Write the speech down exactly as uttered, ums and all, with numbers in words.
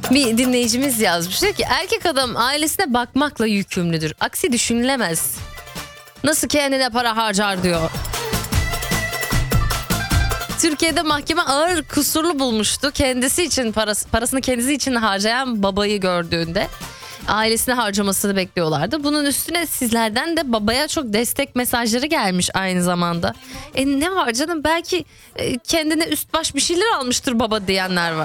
Bir dinleyicimiz yazmış. Diyor ki erkek adam ailesine bakmakla yükümlüdür. Aksi düşünülemez. Nasıl kendine para harcar diyor. Türkiye'de mahkeme ağır kusurlu bulmuştu. Kendisi için parası, parasını kendisi için harcayan babayı gördüğünde ailesine harcamasını bekliyorlardı. Bunun üstüne sizlerden de babaya çok destek mesajları gelmiş aynı zamanda. E ne var canım, belki kendine üst baş bir şeyler almıştır baba diyenler var.